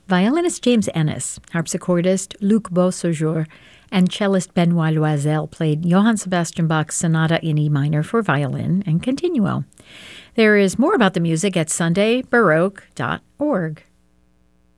Violinist James Ennis, harpsichordist Luc Beausejour, and cellist Benoit Loisel played Johann Sebastian Bach's Sonata in E minor for violin and continuo. There is more about the music at sundaybaroque.org.